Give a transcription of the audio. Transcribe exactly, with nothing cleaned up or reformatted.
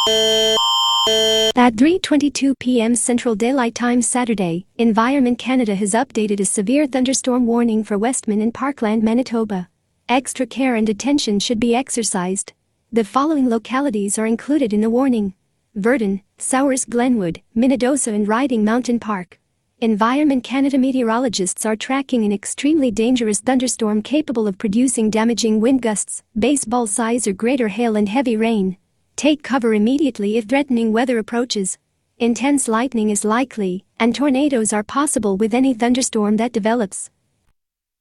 At three twenty-two p m Central Daylight Time Saturday, Environment Canada has updated a severe thunderstorm warning for Westman and Parkland, Manitoba. Extra care and attention should be exercised. The following localities are included in the warning: Virden, Sowers Glenwood, Minnedosa and Riding Mountain Park. Environment Canada meteorologists are tracking an extremely dangerous thunderstorm capable of producing damaging wind gusts, baseball size or greater hail and heavy rain. Take cover immediately if threatening weather approaches. Intense lightning is likely, and tornadoes are possible with any thunderstorm that develops.